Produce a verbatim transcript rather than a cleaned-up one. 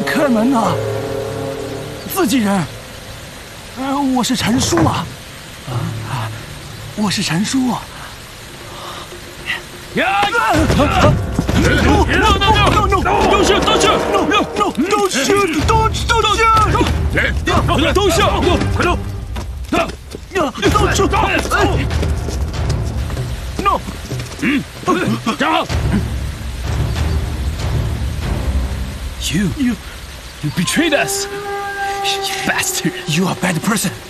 开门呐！自己人，呃，我是陈叔啊，啊，我是陈叔。 呀 No no no no no! Don't shoot! Don't shoot! No no no! Don't shoot! Don't don't shoot! 都下！快走！ Don't shoot! No! 嗯，站好。You, you, you betrayed us, you bastard! You are a bad person.